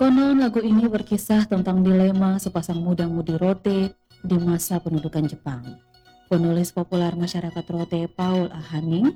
Konon lagu ini berkisah tentang dilema sepasang muda-mudi Rote di masa pendudukan Jepang. Penulis populer masyarakat Rote Paul A. Hanning